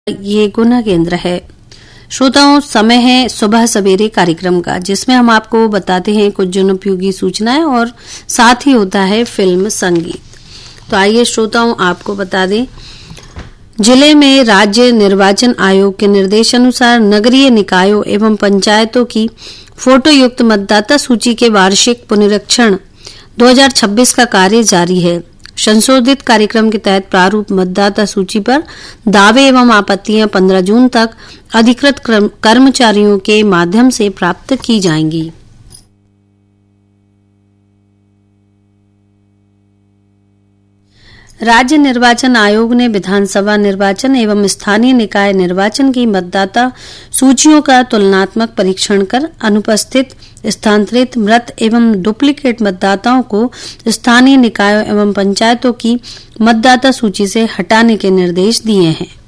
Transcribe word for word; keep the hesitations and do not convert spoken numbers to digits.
ये गुना केंद्र है। श्रोताओं, समय है सुबह सवेरे कार्यक्रम का, जिसमें हम आपको बताते हैं कुछ जनोपयोगी सूचनाएं और साथ ही होता है फिल्म संगीत। तो आइए श्रोताओं, आपको बता दें, जिले में राज्य निर्वाचन आयोग के निर्देशानुसार नगरीय निकायों एवं पंचायतों की फोटो युक्त मतदाता सूची के वार्षिक पुनरीक्षण दो हज़ार छब्बीस का कार्य जारी है। संशोधित कार्यक्रम के तहत प्रारूप मतदाता सूची पर दावे एवं आपत्तियां पंद्रह जून तक अधिकृत कर्मचारियों के माध्यम से प्राप्त की जाएंगी। राज्य निर्वाचन आयोग ने विधानसभा निर्वाचन एवं स्थानीय निकाय निर्वाचन की मतदाता सूचियों का तुलनात्मक परीक्षण कर अनुपस्थित, स्थानांतरित, मृत एवं डुप्लीकेट मतदाताओं को स्थानीय निकायों एवं पंचायतों की मतदाता सूची से हटाने के निर्देश दिए हैं।